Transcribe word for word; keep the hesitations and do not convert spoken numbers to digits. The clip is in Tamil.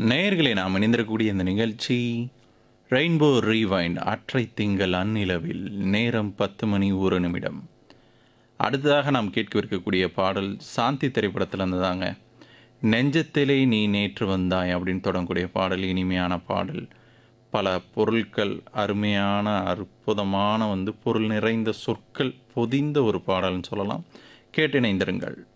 நேயர்களே நாம் இணைந்திருக்கக்கூடிய இந்த நிகழ்ச்சி ரெயின்போ ரீவைண்ட் அற்றை திங்கள் அந்நிலவில் நேரம் பத்து மணி ஒரு நிமிடம். அடுத்ததாக நாம் கேட்கவிருக்கக்கூடிய பாடல் சாந்தி திரைப்படத்தில் இருந்ததாங்க. நெஞ்சத்திலே நீ நேற்று வந்தாய் அப்படின்னு தொடங்கக்கூடிய பாடல் இனிமையான பாடல். பல பொருட்கள் அருமையான அற்புதமான வந்து பொருள் நிறைந்த சொற்கள் பொதிந்த ஒரு பாடல்னு சொல்லலாம். கேட்டு இணைந்திருங்கள்.